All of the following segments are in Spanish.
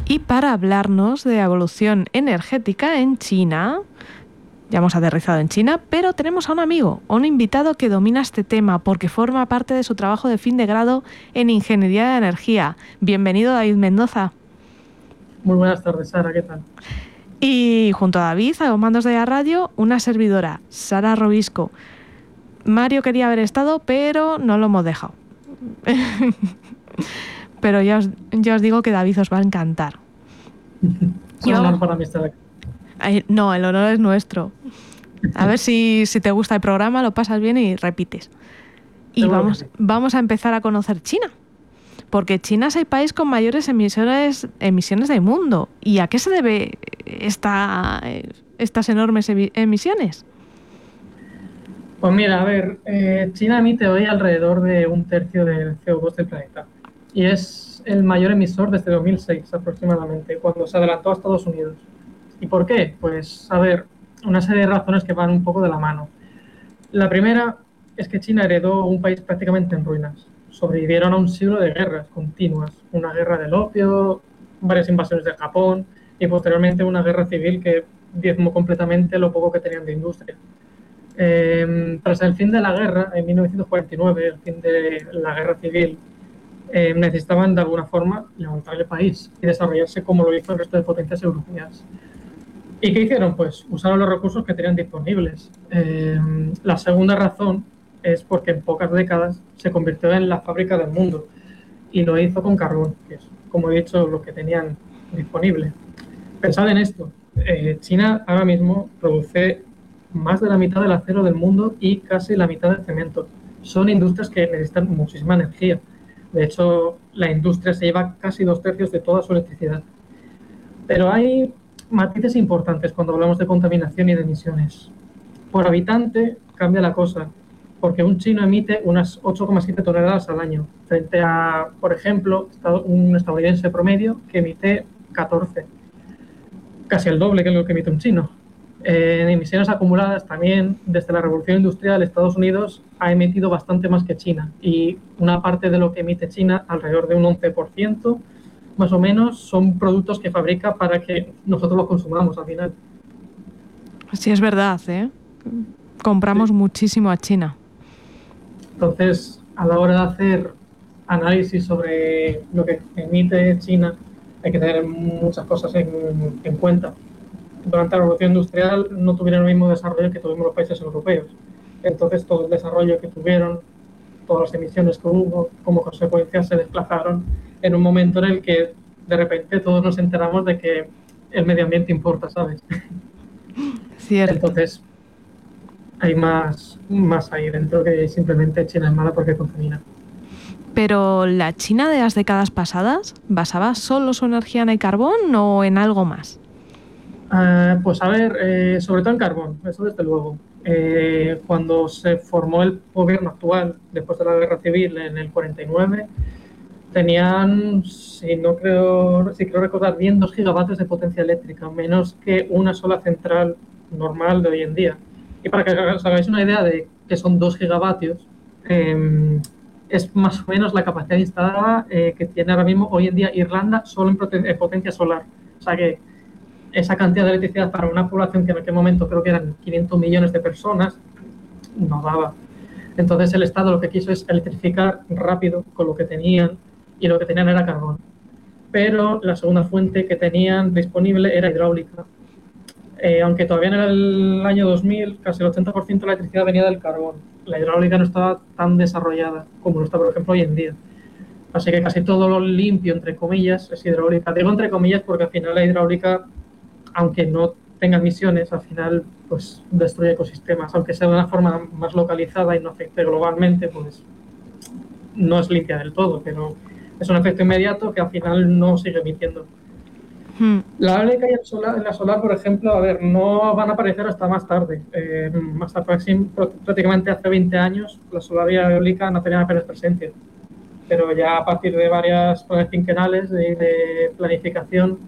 Y para hablarnos de evolución energética en China, ya hemos aterrizado en China, pero tenemos a un amigo, un invitado que domina este tema porque forma parte de su trabajo de fin de grado en Ingeniería de Energía. Bienvenido, David Mendoza. Muy buenas tardes, Sara, ¿qué tal? Y junto a David, a los mandos de la radio, una servidora, Sara Robisco. Mario quería haber estado, pero no lo hemos dejado. Pero ya os digo que David os va a encantar. Es un honor para mí estar aquí. No, el honor es nuestro. A ver si te gusta el programa, lo pasas bien y repites. Y vamos a empezar a conocer China. Porque China es el país con mayores emisiones del mundo. ¿Y a qué se debe estas enormes emisiones? Pues mira, a ver, China emite hoy alrededor de 1/3 del CO2 del planeta. Y es el mayor emisor desde 2006 aproximadamente, cuando se adelantó a Estados Unidos. ¿Y por qué? Pues, a ver, una serie de razones que van un poco de la mano. La primera es que China heredó un país prácticamente en ruinas. Sobrevivieron a un siglo de guerras continuas, una guerra del opio, varias invasiones de Japón y posteriormente una guerra civil que diezmó completamente lo poco que tenían de industria. Tras el fin de la guerra, en 1949, el fin de la guerra civil, necesitaban de alguna forma levantar el país y desarrollarse como lo hizo el resto de potencias europeas. ¿Y qué hicieron? Pues usaron los recursos que tenían disponibles. La segunda razón es porque en pocas décadas se convirtió en la fábrica del mundo y lo hizo con carbón, que es, como he dicho, lo que tenían disponible. Pensad en esto, China ahora mismo produce más de la mitad del acero del mundo y casi la mitad del cemento. Son industrias que necesitan muchísima energía. De hecho, la industria se lleva casi 2/3 de toda su electricidad. Pero hay matices importantes cuando hablamos de contaminación y de emisiones. Por habitante cambia la cosa, porque un chino emite unas 8,7 toneladas al año, frente a, por ejemplo, un estadounidense promedio que emite 14, casi el doble que lo que emite un chino. En emisiones acumuladas también, desde la revolución industrial, Estados Unidos ha emitido bastante más que China, y una parte de lo que emite China, alrededor de un 11%, más o menos, son productos que fabrica para que nosotros los consumamos al final. Sí, es verdad, ¿eh? Compramos muchísimo a China. Entonces, a la hora de hacer análisis sobre lo que emite China, hay que tener muchas cosas en cuenta. Durante la revolución industrial no tuvieron el mismo desarrollo que tuvimos los países europeos. Entonces, todo el desarrollo que tuvieron, todas las emisiones que hubo, como consecuencia se desplazaron en un momento en el que de repente todos nos enteramos de que el medio ambiente importa, ¿sabes? Cierto. Entonces, hay más ahí dentro que simplemente China es mala porque contamina. Pero ¿la China de las décadas pasadas basaba solo su energía en el carbón o en algo más? Pues a ver, sobre todo en carbón, eso desde luego. Cuando se formó el gobierno actual, después de la guerra civil en el 49, tenían, si creo recordar bien, 2 gigavatios de potencia eléctrica, menos que una sola central normal de hoy en día. Y para que os hagáis una idea de que son 2 gigavatios, es más o menos la capacidad instalada que tiene ahora mismo hoy en día Irlanda solo en potencia solar. O sea que esa cantidad de electricidad para una población que en aquel momento creo que eran 500 millones de personas, no daba. Entonces el Estado lo que quiso es electrificar rápido con lo que tenían, y lo que tenían era carbón. Pero la segunda fuente que tenían disponible era hidráulica. Aunque todavía en el año 2000 casi el 80% de la electricidad venía del carbón. La hidráulica no estaba tan desarrollada como lo está, por ejemplo, hoy en día. Así que casi todo lo limpio, entre comillas, es hidráulica. Digo entre comillas porque al final la hidráulica, aunque no tenga emisiones, al final pues destruye ecosistemas. Aunque sea de una forma más localizada y no afecte globalmente, pues no es limpia del todo, pero es un efecto inmediato que al final no sigue emitiendo. La eólica y la solar, por ejemplo, a ver, no van a aparecer hasta más tarde. Hasta prácticamente hace 20 años la solar y la eólica no tenían apenas presencia. Pero ya a partir de varias planes quinquenales de planificación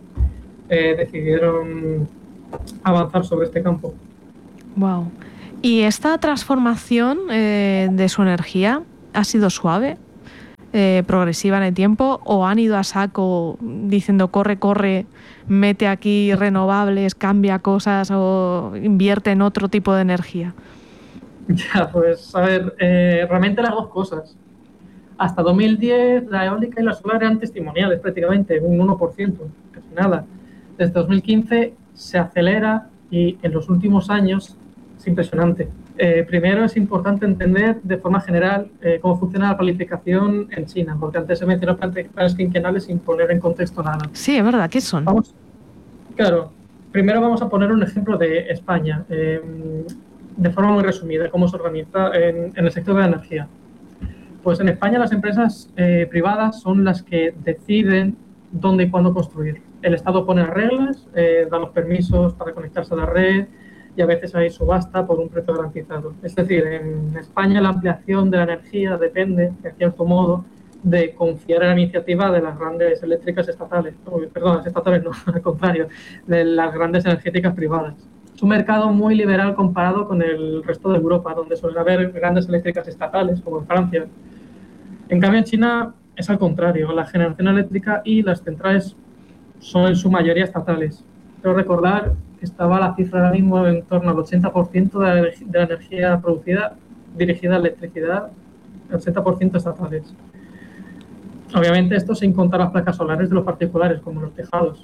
decidieron avanzar sobre este campo. Wow. ¿Y esta transformación de su energía ha sido suave? progresiva en el tiempo, o han ido a saco diciendo corre, corre, mete aquí renovables, cambia cosas o invierte en otro tipo de energía? Ya, pues a ver, realmente las dos cosas. Hasta 2010 la eólica y la solar eran testimoniales prácticamente, un 1%, casi nada. Desde 2015 se acelera y en los últimos años es impresionante. Primero es importante entender de forma general cómo funciona la planificación en China, porque antes se mencionó planes quinquenales sin poner en contexto nada. Sí, es verdad, ¿qué son? Claro, primero vamos a poner un ejemplo de España, de forma muy resumida, cómo se organiza en el sector de la energía. Pues en España las empresas privadas son las que deciden dónde y cuándo construir. El Estado pone las reglas, da los permisos para conectarse a la red y a veces hay subasta por un precio garantizado. Es decir, en España la ampliación de la energía depende, de cierto modo, de confiar en la iniciativa de las grandes eléctricas estatales. Perdón, las estatales no, al contrario, de las grandes energéticas privadas. Es un mercado muy liberal comparado con el resto de Europa, donde suelen haber grandes eléctricas estatales, como en Francia. En cambio, en China es al contrario. La generación eléctrica y las centrales son en su mayoría estatales. Quiero recordar que estaba la cifra ahora mismo en torno al 80% de la energía producida dirigida a electricidad, el 80% estatales. Obviamente esto sin contar las placas solares de los particulares, como los tejados.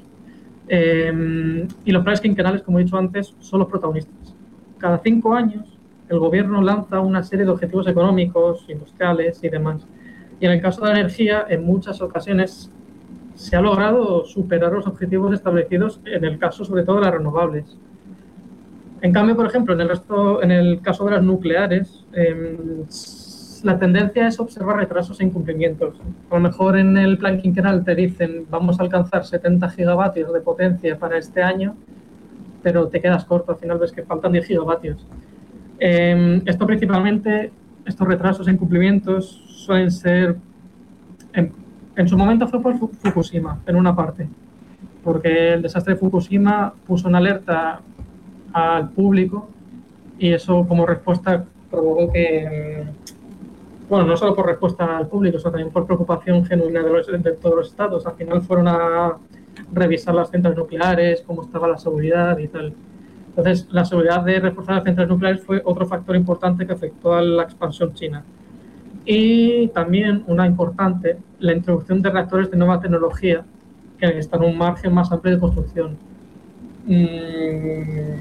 Y los planes quinquenales, como he dicho antes, son los protagonistas. Cada 5 años el gobierno lanza una serie de objetivos económicos, industriales y demás. Y en el caso de la energía, en muchas ocasiones se ha logrado superar los objetivos establecidos, en el caso sobre todo de las renovables. En cambio, por ejemplo, en el caso de las nucleares, la tendencia es observar retrasos e incumplimientos. A lo mejor en el plan quinquenal te dicen vamos a alcanzar 70 gigavatios de potencia para este año, pero te quedas corto, al final ves que faltan 10 gigavatios. Esto principalmente, estos retrasos e incumplimientos suelen ser, en su momento fue por Fukushima, en una parte, porque el desastre de Fukushima puso en alerta al público y eso como respuesta provocó que, bueno, no solo por respuesta al público, sino también por preocupación genuina de todos los estados. Al final fueron a revisar las centrales nucleares, cómo estaba la seguridad y tal. Entonces, la seguridad de reforzar las centrales nucleares fue otro factor importante que afectó a la expansión china. Y también una importante, la introducción de reactores de nueva tecnología que están en un margen más amplio de construcción. En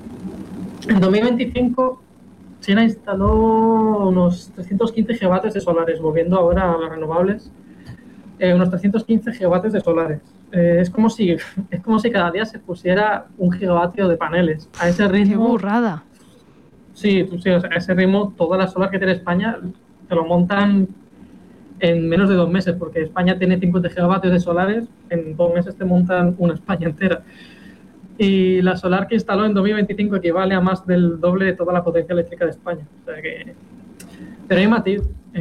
2025, China instaló unos 315 gigavatios de solares, volviendo ahora a las renovables, unos 315 gigavatios de solares. Es como si cada día se pusiera 1 gigavatio de paneles. A ese ritmo... ¡Qué burrada! Sí, o sea, a ese ritmo, toda la solar que tiene España te lo montan en menos de 2 meses, porque España tiene 50 gigavatios de solares, en 2 meses te montan una España entera. Y la solar que instaló en 2025 equivale a más del doble de toda la potencia eléctrica de España. O sea que... Pero hay un matiz,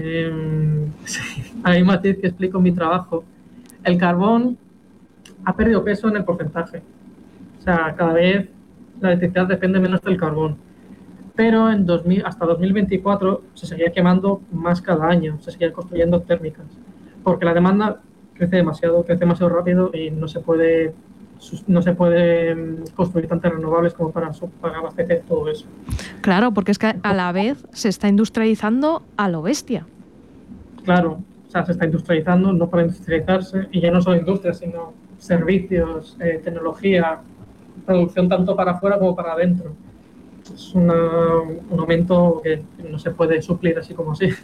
hay un matiz que explico en mi trabajo. El carbón ha perdido peso en el porcentaje. O sea, cada vez la electricidad depende menos del carbón. Pero hasta 2024 se seguía quemando más cada año, se seguían construyendo térmicas, porque la demanda crece demasiado rápido y no se puede construir tantas renovables como para abastecer todo eso. Claro, porque es que a la vez se está industrializando a lo bestia. Claro, o sea, se está industrializando, no para industrializarse, y ya no solo industria, sino servicios, tecnología, producción tanto para afuera como para adentro. Es un aumento que no se puede suplir así como así.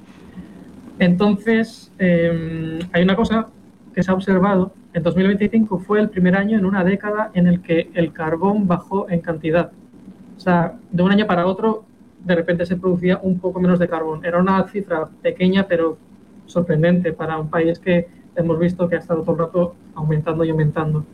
Entonces, hay una cosa que se ha observado. En 2025 fue el primer año en una década en el que el carbón bajó en cantidad. O sea, de un año para otro, de repente se producía un poco menos de carbón. Era una cifra pequeña, pero sorprendente para un país que hemos visto que ha estado todo el rato aumentando y aumentando.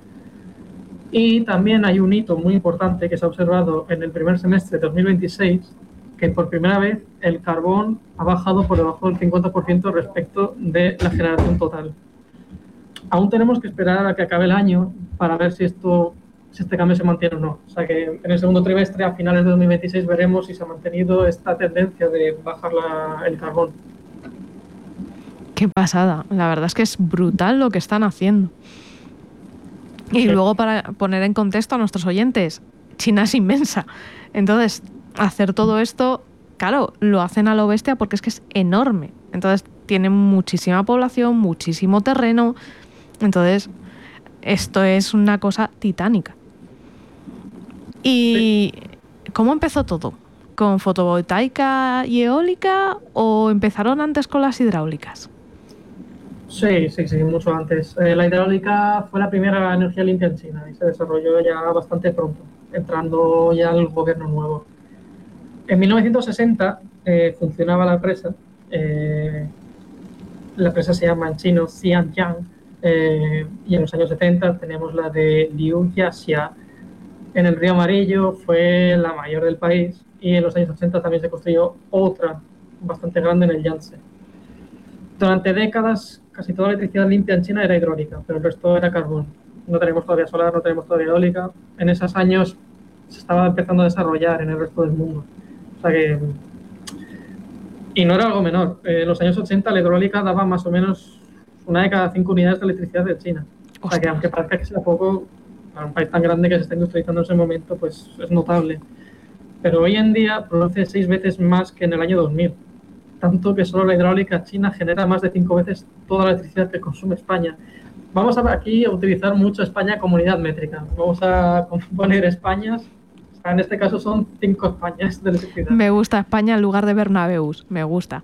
Y también hay un hito muy importante que se ha observado en el primer semestre de 2026, que por primera vez el carbón ha bajado por debajo del 50% respecto de la generación total. Aún tenemos que esperar a que acabe el año para ver si este cambio se mantiene o no. O sea que en el segundo trimestre, a finales de 2026, veremos si se ha mantenido esta tendencia de bajar el carbón. Qué pasada. La verdad es que es brutal lo que están haciendo. Y luego, para poner en contexto a nuestros oyentes, China es inmensa. Entonces, hacer todo esto, claro, lo hacen a lo bestia porque es que es enorme. Entonces, tienen muchísima población, muchísimo terreno. Entonces, esto es una cosa titánica. ¿Y cómo empezó todo? ¿Con fotovoltaica y eólica o empezaron antes con las hidráulicas? Sí, mucho antes. La hidráulica fue la primera energía limpia en China y se desarrolló ya bastante pronto, entrando ya al gobierno nuevo. En 1960 funcionaba la empresa. La empresa se llama en chino Xianyang, y en los años 70 tenemos la de Liu Jiaxia en el Río Amarillo, fue la mayor del país, y en los años 80 también se construyó otra bastante grande en el Yangtze. Durante décadas, casi toda la electricidad limpia en China era hidráulica, pero el resto era carbón. No tenemos todavía solar, no tenemos todavía eólica. En esos años se estaba empezando a desarrollar en el resto del mundo. O sea que... Y no era algo menor. En los años 80 la hidráulica daba más o menos 1 de cada 5 unidades de electricidad de China. O sea que aunque parezca que sea poco, para un país tan grande que se está industrializando en ese momento, pues es notable. Pero hoy en día produce 6 veces más que en el año 2000. Tanto que solo la hidráulica china genera más de 5 veces toda la electricidad que consume España. Vamos aquí a utilizar mucho España como unidad métrica. Vamos a poner Españas. O sea, en este caso son 5 Españas de electricidad. Me gusta España en lugar de Bernabéus. Me gusta.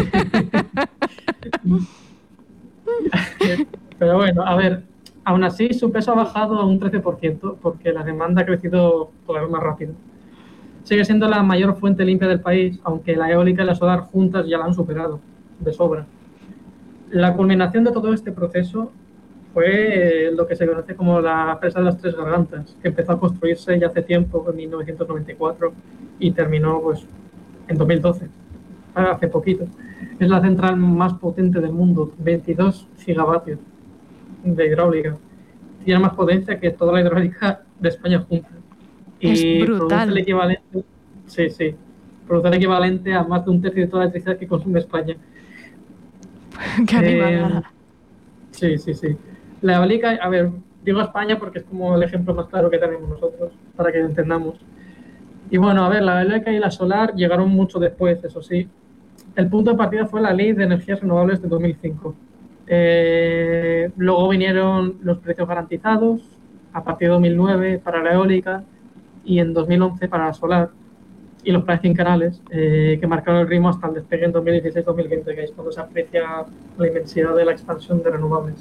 Pero bueno, a ver, aún así su peso ha bajado a un 13% porque la demanda ha crecido todavía más rápido. Sigue siendo la mayor fuente limpia del país, aunque la eólica y la solar juntas ya la han superado de sobra. La culminación de todo este proceso fue lo que se conoce como la presa de las Tres Gargantas, que empezó a construirse ya hace tiempo, en 1994, y terminó pues en 2012, hace poquito. Es la central más potente del mundo, 22 gigavatios de hidráulica. Tiene más potencia que toda la hidráulica de España junta. Y es brutal. Produce el equivalente, produce el equivalente a más de un tercio de toda la electricidad que consume España. Qué animalada. Sí. La eólica, a ver, digo España porque es como el ejemplo más claro que tenemos nosotros, para que lo entendamos. Y bueno, a ver, la eólica y la solar llegaron mucho después, eso sí. El punto de partida fue la Ley de Energías Renovables de 2005. Luego vinieron los precios garantizados, a partir de 2009 para la eólica y en 2011 para la solar, y los planes quinquenales que marcaron el ritmo hasta el despegue en 2016-2020, que es cuando se aprecia la inmensidad de la expansión de renovables.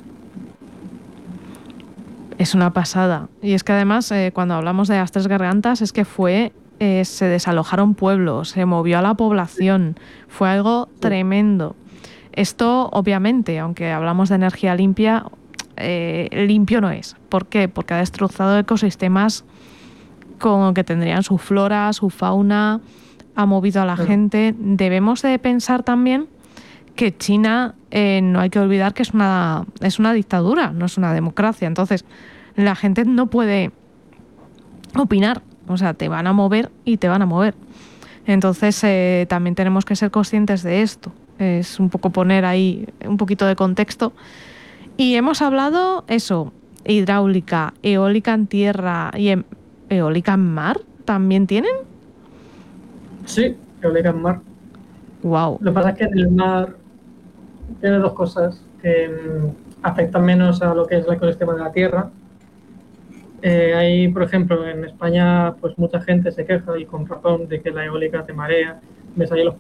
Es una pasada. Y es que además, cuando hablamos de las Tres Gargantas, es que se desalojaron pueblos, se movió a la población, fue algo tremendo. Esto, obviamente, aunque hablamos de energía limpia, limpio no es. ¿Por qué? Porque ha destrozado ecosistemas con que tendrían su flora, su fauna, ha movido a la gente. Debemos de pensar también que China, no hay que olvidar que es una dictadura, no es una democracia. Entonces, la gente no puede opinar. O sea, te van a mover y te van a mover. Entonces, también tenemos que ser conscientes de esto. Es un poco poner ahí un poquito de contexto. Y hemos hablado, eso, hidráulica, eólica en tierra y eólica en mar, ¿también tienen? Sí, eólica en mar. Wow. Lo que pasa es que en el mar tiene 2 cosas que afectan menos a lo que es el ecosistema de la tierra. Hay, por ejemplo, en España, pues mucha gente se queja, y con razón, de que la eólica te marea. Ves ahí los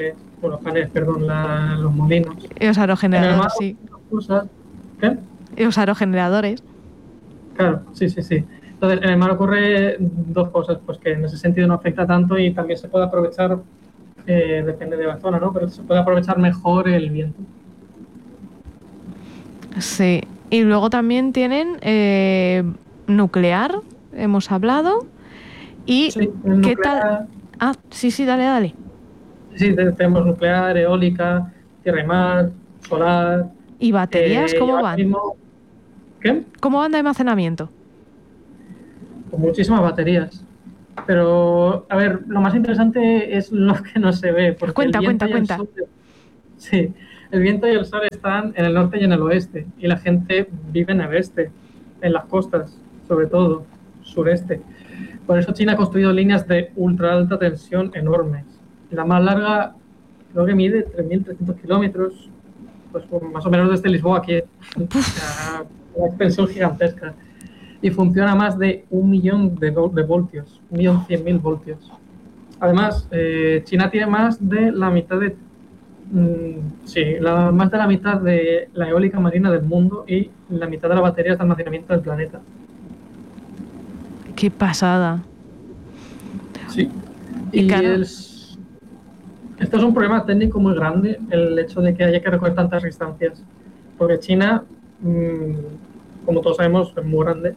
molinos. Y los aerogeneradores, sí. Cosas. ¿Qué? Y los aerogeneradores. Claro, sí. Entonces, en el mar ocurre 2 cosas, pues que en ese sentido no afecta tanto, y también se puede aprovechar, depende de la zona, ¿no? Pero se puede aprovechar mejor el viento. Sí. Y luego también tienen nuclear, hemos hablado. ¿Y sí, qué nuclear, tal? Ah, sí, dale. Sí, tenemos nuclear, eólica, tierra y mar, solar. ¿Y baterías cómo van? ¿Qué? ¿Cómo van de almacenamiento? Con muchísimas baterías. Pero, a ver, lo más interesante es lo que no se ve. Porque cuenta. Sí, el viento y el sol están en el norte y en el oeste, y la gente vive en el este, en las costas, sobre todo, sureste. Por eso China ha construido líneas de ultra alta tensión enormes. La más larga creo que mide 3.300 kilómetros, pues más o menos desde Lisboa a Kiev. Una extensión gigantesca. Y funciona a más de 1.000.000 de voltios, 1.100.000 voltios. Además, China tiene más de la mitad de más de la mitad de la eólica marina del mundo y la mitad de las baterías de almacenamiento del planeta. ¡Qué pasada! Sí. Y claro, esto es un problema técnico muy grande, el hecho de que haya que recorrer tantas distancias. Porque China, como todos sabemos, es muy grande.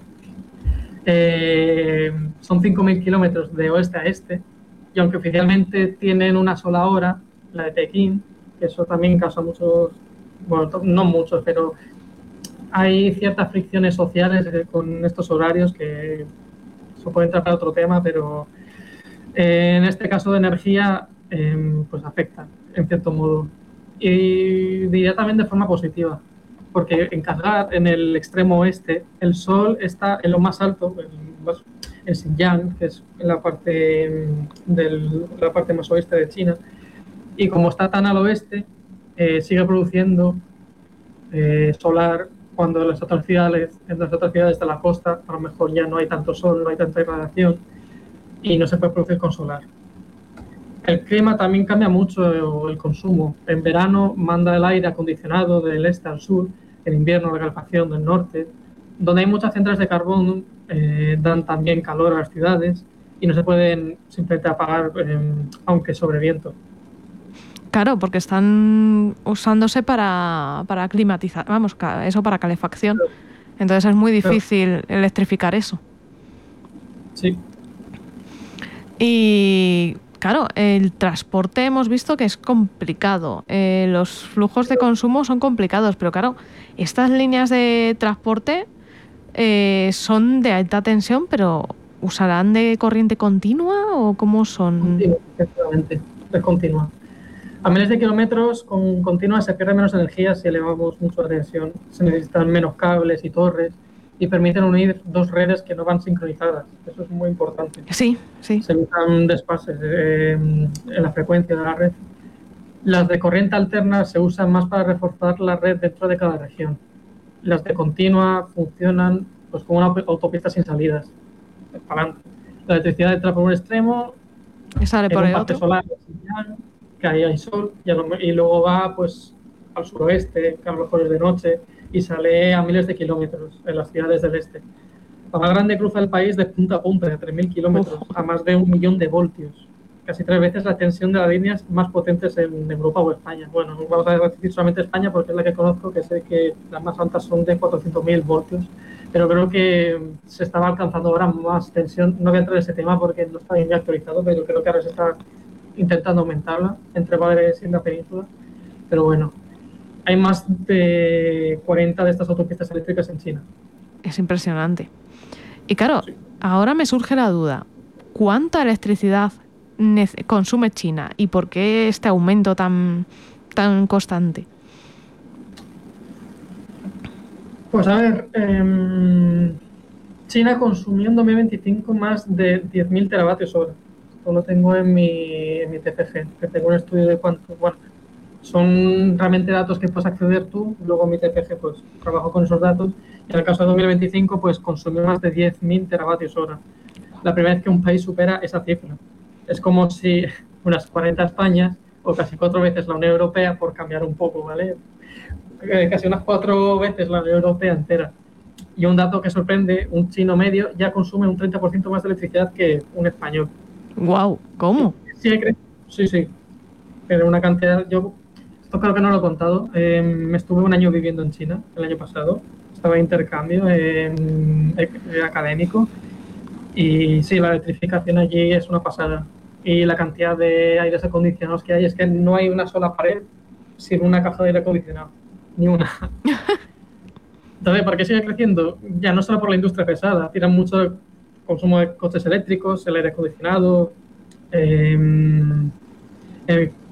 Son 5.000 kilómetros de oeste a este. Y aunque oficialmente tienen una sola hora, la de Pekín, que eso también causa muchos, bueno, no muchos, pero hay ciertas fricciones sociales con estos horarios que se pueden tratar otro tema, pero en este caso de energía, pues afecta, en cierto modo. Y diría también de forma positiva, porque en Kazgar, en el extremo oeste, el sol está en lo más alto, en Xinjiang, que es la parte más oeste de China, y como está tan al oeste, sigue produciendo solar cuando en las otras ciudades de la costa a lo mejor ya no hay tanto sol, no hay tanta irradiación y no se puede producir con solar. El clima también cambia mucho el consumo. En verano manda el aire acondicionado del este al sur, en invierno la calefacción del norte. Donde hay muchas centrales de carbón dan también calor a las ciudades y no se pueden simplemente apagar aunque sobre viento. Claro, porque están usándose para climatizar, vamos, eso para calefacción. Entonces es muy difícil electrificar eso. Sí. Y claro, el transporte hemos visto que es complicado. Los flujos de consumo son complicados, pero claro, estas líneas de transporte son de alta tensión, pero ¿usarán de corriente continua o cómo son? Continua, efectivamente, es continua. A miles de kilómetros con continua se pierde menos energía si elevamos mucho la tensión. Se necesitan menos cables y torres y permiten unir dos redes que no van sincronizadas. Eso es muy importante. Sí, sí. Se evitan desfases en la frecuencia de la red. Las de corriente alterna se usan más para reforzar la red dentro de cada región. Las de continua funcionan pues, como una autopista sin salidas. Para adelante. La electricidad entra por un extremo, y sale por el parque otro. solar, que ahí hay sol, y luego va pues al suroeste, que a lo mejor es de noche, y sale a miles de kilómetros en las ciudades del este. La más grande cruza el país de punta a punta, de 3.000 kilómetros, a más de 1.000.000 de voltios. Casi 3 veces la tensión de las líneas más potentes en Europa o España. Bueno, vamos a decir solamente España porque es la que conozco, que sé que las más altas son de 400.000 voltios, pero creo que se estaba alcanzando ahora más tensión. No voy a entrar en ese tema porque no está bien actualizado, pero creo que ahora se está intentando aumentarla entre Baleares y la península. Pero bueno, hay más de 40 de estas autopistas eléctricas en China. Es impresionante. Y claro, sí. Ahora me surge la duda, ¿cuánta electricidad consume China y por qué este aumento tan constante? Pues a ver, China consumió en 2025 más de 10.000 teravatios hora. Esto lo tengo en mi TFG, que tengo un estudio de cuánto. Bueno, son realmente datos que puedes acceder tú. Luego en mi TFG pues trabajo con esos datos. Y en el caso de 2025 pues consumió más de 10.000 teravatios hora. La primera vez que un país supera esa cifra. Es como si unas 40 Españas o casi 4 veces la Unión Europea, por cambiar un poco, ¿vale? Casi unas 4 veces la Unión Europea entera. Y un dato que sorprende, un chino medio ya consume un 30% más de electricidad que un español. ¡Guau! ¿Cómo? Sí. Pero una cantidad... Esto creo que no lo he contado. Me estuve un año viviendo en China, el año pasado. Estaba en intercambio académico. Y sí, la electrificación allí es una pasada. Y la cantidad de aires acondicionados que hay, es que no hay una sola pared sin una caja de aire acondicionado. Ni una. Entonces, ¿por qué sigue creciendo? Ya no solo por la industria pesada. Tiran mucho consumo de coches eléctricos, el aire acondicionado,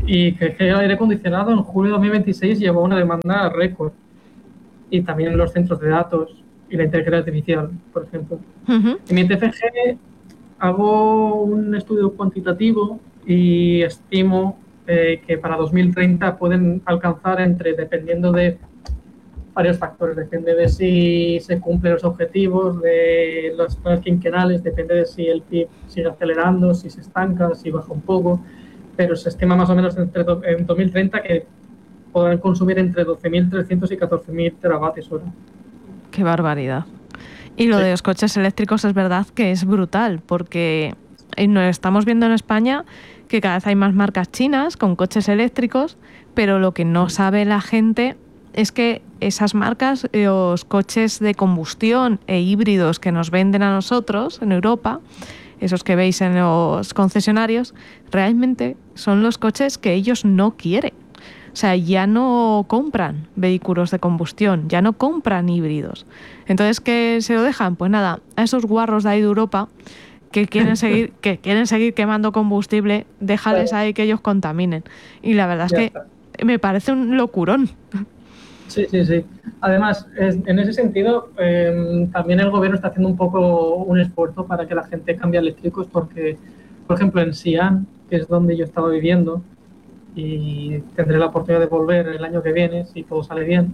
Y que el aire acondicionado en julio de 2026 llevó una demanda récord. Y también los centros de datos y la inteligencia artificial, por ejemplo. Ujú. En mi TFG hago un estudio cuantitativo y estimo que para 2030 pueden alcanzar dependiendo de varios factores, depende de si se cumplen los objetivos de los planes quinquenales, depende de si el PIB sigue acelerando, si se estanca, si baja un poco, pero se estima más o menos en 2030 que podrán consumir entre 12.300 y 14.000 teravatios hora. Qué barbaridad. Y lo de los coches eléctricos es verdad que es brutal, porque nos estamos viendo en España que cada vez hay más marcas chinas con coches eléctricos, pero lo que no sabe la gente es que esas marcas, los coches de combustión e híbridos que nos venden a nosotros en Europa, esos que veis en los concesionarios, realmente son los coches que ellos no quieren. O sea, ya no compran vehículos de combustión, ya no compran híbridos. Entonces, ¿qué se lo dejan? Pues nada, a esos guarros de ahí de Europa que quieren seguir quemando combustible, déjales ahí que ellos contaminen. Y la verdad es que me parece un locurón. Sí. Además, en ese sentido, también el gobierno está haciendo un poco un esfuerzo para que la gente cambie a eléctricos porque, por ejemplo, en Xi'an, que es donde yo estaba viviendo, y tendré la oportunidad de volver el año que viene, si todo sale bien,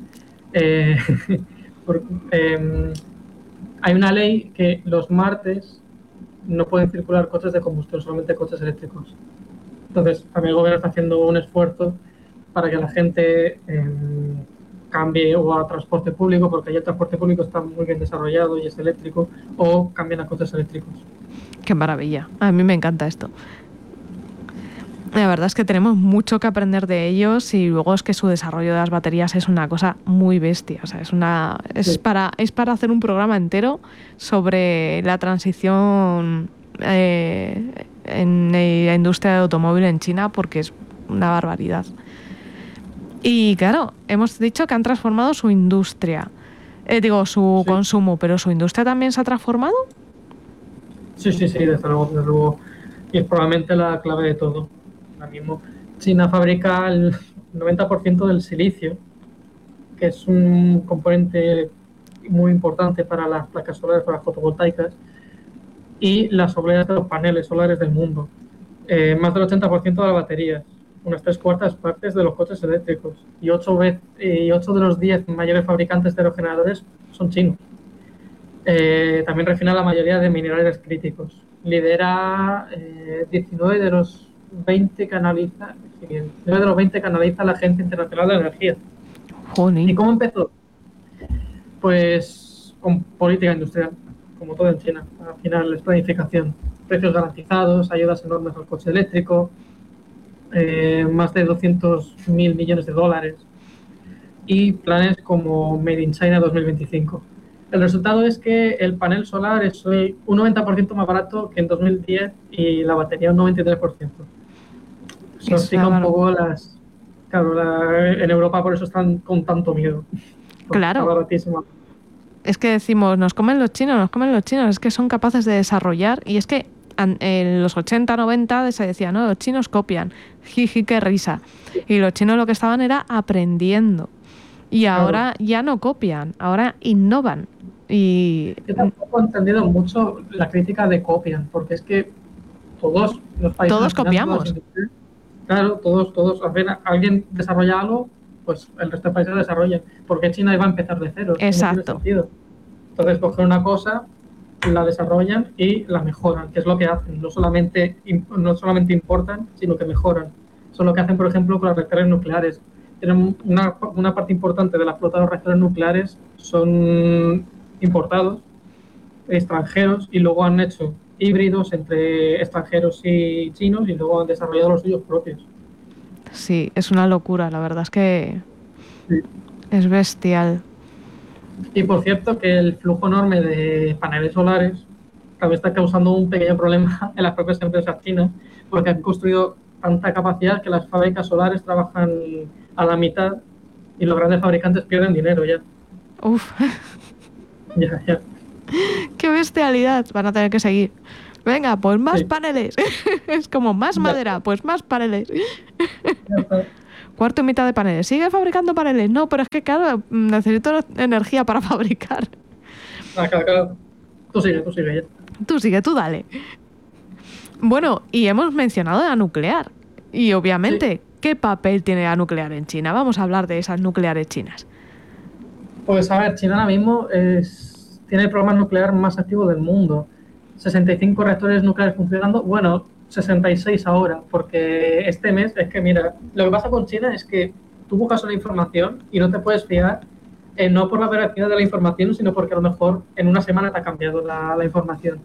hay una ley que los martes no pueden circular coches de combustión, solamente coches eléctricos. Entonces, también el gobierno está haciendo un esfuerzo para que la gente cambie o a transporte público, porque allí el transporte público está muy bien desarrollado y es eléctrico, o cambien a coches eléctricos. Qué maravilla. A mí me encanta esto. La verdad es que tenemos mucho que aprender de ellos y luego es que su desarrollo de las baterías es una cosa muy bestia. O sea, es para hacer un programa entero sobre la transición en la industria del automóvil en China, porque es una barbaridad. Y claro, hemos dicho que han transformado su industria. Su consumo, pero ¿su industria también se ha transformado? Sí, desde luego. Y es probablemente la clave de todo. Ahora mismo China fabrica el 90% del silicio, que es un componente muy importante para las placas solares, para las fotovoltaicas, y las obleas de los paneles solares del mundo. Más del 80% de las baterías, unas 3/4 partes de los coches eléctricos, y 8 de los 10 mayores fabricantes de aerogeneradores son chinos. También refina la mayoría de minerales críticos. Lidera 19 de los 20 canaliza la Agencia Internacional de Energía. Jolín. ¿Y cómo empezó? Pues con política industrial, como todo en China. Al final es planificación, precios garantizados, ayudas enormes al coche eléctrico, más de 200.000 millones de dólares y planes como Made in China 2025. El resultado es que el panel solar es hoy un 90% más barato que en 2010 y la batería un 93%. Eso explica un poco en Europa por eso están con tanto miedo. Claro. Está baratísimo. Es que decimos, nos comen los chinos, es que son capaces de desarrollar y es que en los 80, 90 se decía, no, los chinos copian, jiji, qué risa. Y los chinos lo que estaban era aprendiendo. Y ahora ya no copian, ahora innovan. Y yo tampoco he entendido mucho la crítica de copian, porque es que todos los países... Todos copiamos. Claro, todos. Apenas alguien desarrolla algo, pues el resto de países desarrollan. Porque China iba a empezar de cero. Exacto. No tiene sentido. Entonces cogen una cosa, la desarrollan y la mejoran, que es lo que hacen. No solamente importan, sino que mejoran. Eso es lo que hacen, por ejemplo, con los reactores nucleares. Tienen una parte importante de la flota de los reactores nucleares son importados, extranjeros, y luego han hecho híbridos entre extranjeros y chinos y luego han desarrollado los suyos propios. Sí, es una locura, la verdad es que es bestial. Y por cierto que el flujo enorme de paneles solares también está causando un pequeño problema en las propias empresas chinas, porque han construido tanta capacidad que las fábricas solares trabajan a la mitad y los grandes fabricantes pierden dinero ya. Uf. Ya. ¡Qué bestialidad! Van a tener que seguir. Venga, pues más Sí. paneles. Es como más Ya madera, pues más paneles. Cuarto y mitad de paneles. ¿Sigue fabricando paneles? No, pero es que claro, necesito energía para fabricar. claro. Tú sigue, ya. Tú sigue, tú dale. Bueno, y hemos mencionado la nuclear. Y Sí, obviamente, ¿qué papel tiene la nuclear en China? Vamos a hablar de esas nucleares chinas. pues a ver, China ahora mismo tiene el programa nuclear más activo del mundo. 65 reactores nucleares funcionando, bueno, 66 ahora, porque este mes es que, mira, lo que pasa con China es que tú buscas una información y no te puedes fiar, no por la veracidad de la información, sino porque a lo mejor en una semana te ha cambiado la información.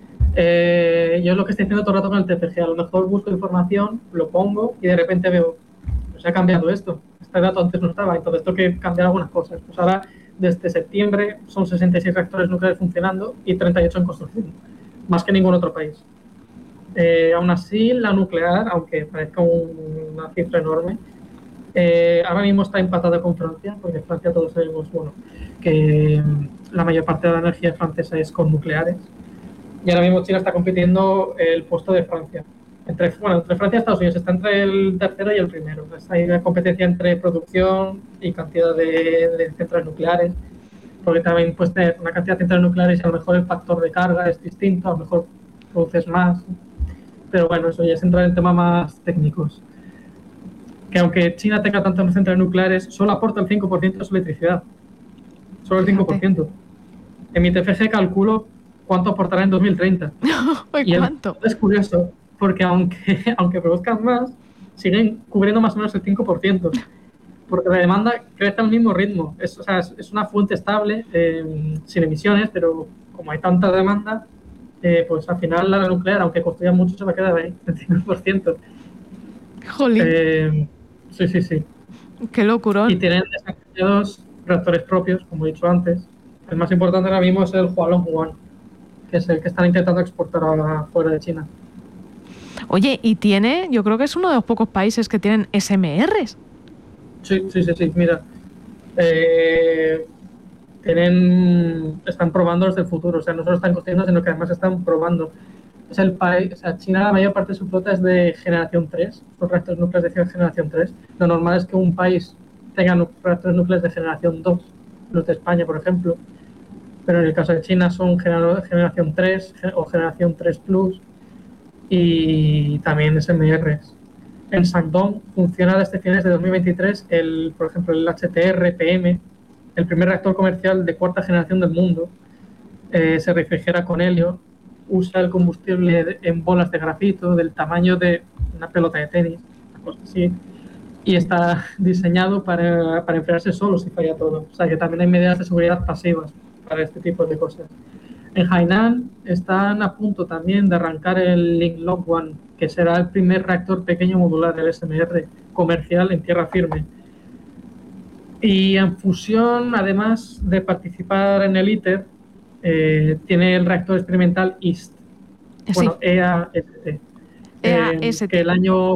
Yo es lo que estoy haciendo todo el rato con el TPG, a lo mejor busco información, lo pongo y de repente veo, pues ha cambiado esto, este dato antes no estaba, entonces tengo que cambiar algunas cosas. Pues ahora, desde septiembre, son 66 reactores nucleares funcionando y 38 en construcción, más que ningún otro país. Aún así, la nuclear, aunque parezca una cifra enorme, ahora mismo está empatada con Francia, porque Francia todos sabemos, bueno, que la mayor parte de la energía francesa es con nucleares. Y ahora mismo China está compitiendo el puesto de Francia. Entre Francia y Estados Unidos, está entre el tercero y el primero. Hay una competencia entre producción y cantidad de centrales nucleares, porque también puedes tener una cantidad de centrales nucleares y a lo mejor el factor de carga es distinto, a lo mejor produces más. Pero bueno, eso ya es entrar en temas más técnicos. Que aunque China tenga tantas centrales nucleares, solo aporta el 5% de su electricidad. Solo el Fíjate. 5%. En mi TFG calculo cuánto aportará en 2030. Ay, Y ¿cuánto? es curioso, porque aunque produzcan más, siguen cubriendo más o menos el 5%, porque la demanda crece al mismo ritmo. O sea, es una fuente estable, sin emisiones, pero como hay tanta demanda, pues al final la nuclear, aunque construya mucho, se va a quedar ahí, el 5%. Jolín, Sí, sí, sí. qué Y locurón. tienen desarrollados reactores propios, como he dicho antes. El más importante ahora mismo es el Hualong 1, que es el que están intentando exportar ahora fuera de China. Oye, y tiene, yo creo que es uno de los pocos países que tienen SMRs. Sí, sí, sí, sí. Mira, están probando los del futuro. O sea, no solo están construyendo, sino que además están probando. Es el país, o sea, China, la mayor parte de su flota es de generación 3, los reactores nucleares de generación 3. Lo normal es que un país tenga reactores nucleares de generación 2, los de España, por ejemplo. Pero en el caso de China son generación 3 o generación 3 Plus y también SMRs. En Shandong funciona desde finales de 2023 por ejemplo, el HTR-PM, el primer reactor comercial de cuarta generación del mundo. Se refrigera con helio, usa el combustible en bolas de grafito del tamaño de una pelota de tenis, una cosa así, y está diseñado para enfriarse solo si falla todo. O sea que también hay medidas de seguridad pasivas para este tipo de cosas. En Hainan están a punto también de arrancar el Linglong 1, que será el primer reactor pequeño modular del SMR comercial en tierra firme. Y en fusión, además de participar en el ITER, tiene el reactor experimental EAST, bueno, Sí, EAST, EAST. que el año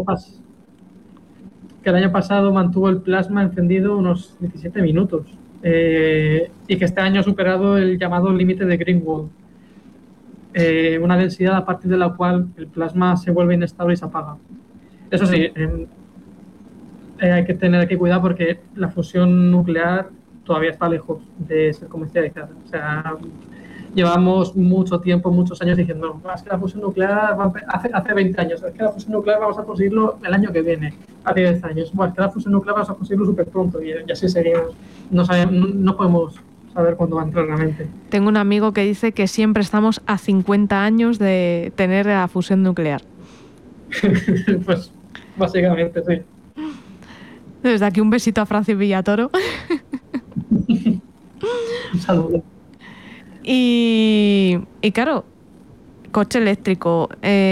pasado mantuvo el plasma encendido unos 17 minutos y que este año ha superado el llamado límite de Greenwald, una densidad a partir de la cual el plasma se vuelve inestable y se apaga. Eso sí, hay que tener que cuidar porque la fusión nuclear todavía está lejos de ser comercializada. O sea, llevamos mucho tiempo, muchos años diciendo, es que la fusión nuclear, hace 20 años, es que la fusión nuclear vamos a conseguirlo el año que viene, hace 10 años, bueno, es que la fusión nuclear vamos a conseguirlo súper pronto y así seguimos. No podemos saber cuándo va a entrar realmente. Tengo un amigo que dice que siempre estamos a 50 años de tener la fusión nuclear. Pues básicamente sí. Desde aquí un besito a Francis Villatoro. Un saludo. Y claro, coche eléctrico,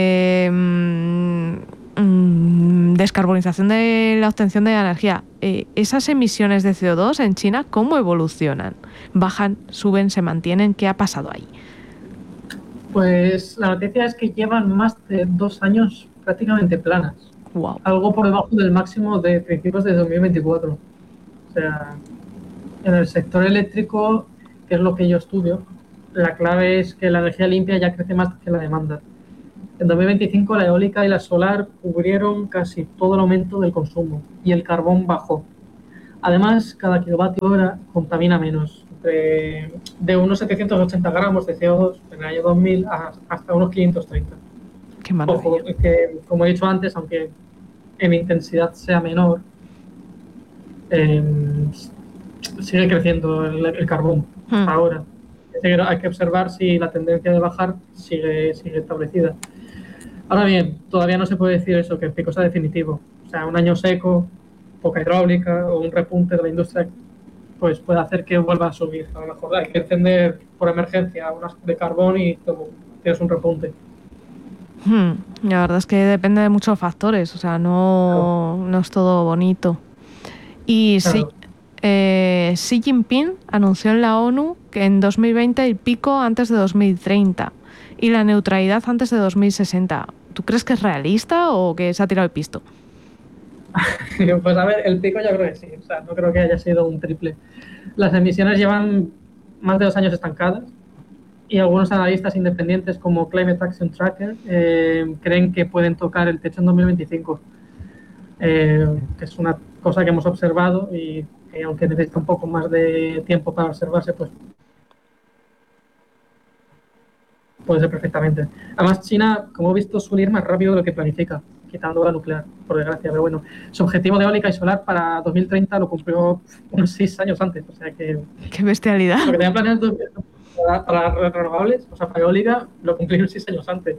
descarbonización de la obtención de la energía. ¿Esas emisiones de CO2 en China cómo evolucionan? ¿Bajan, suben, se mantienen? ¿Qué ha pasado ahí? Pues la noticia es que llevan más de 2 años prácticamente planas. Wow. Algo por debajo del máximo de principios de 2024. O sea, en el sector eléctrico, que es lo que yo estudio, la clave es que la energía limpia ya crece más que la demanda. En 2025 la eólica y la solar cubrieron casi todo el aumento del consumo y el carbón bajó. Además, cada kilovatio hora contamina menos, de unos 780 gramos de CO2 en el año 2000 hasta unos 530. Qué maravilla. Ojo, que como he dicho antes, aunque en intensidad sea menor, eh, sigue creciendo el carbón ahora. Hay que observar si la tendencia de bajar sigue establecida. Ahora bien, todavía no se puede decir eso, que el pico sea definitivo. O sea, un año seco, poca hidráulica o un repunte de la industria pues puede hacer que vuelva a subir. A lo mejor hay que encender por emergencia unas de carbón y tienes un repunte. La verdad es que depende de muchos factores, o sea, no es todo bonito. Y Claro. Xi Jinping anunció en la ONU que en 2020 el pico antes de 2030 y la neutralidad antes de 2060. ¿Tú crees que es realista o que se ha tirado el pisto? Pues a ver, el pico yo creo que sí, o sea, no creo que haya sido un triple. Las emisiones llevan más de 2 años estancadas y algunos analistas independientes como Climate Action Tracker creen que pueden tocar el techo en 2025, que es una cosa que hemos observado y que aunque necesita un poco más de tiempo para observarse, pues puede ser perfectamente. Además, China, como he visto, suele ir más rápido de lo que planifica, quitando la nuclear, por desgracia. Pero bueno, su objetivo de eólica y solar para 2030 lo cumplió unos 6 años antes. O sea que... ¡Qué bestialidad! Lo que tenían planeado para renovables, o sea, para eólica, lo cumplieron 6 años antes.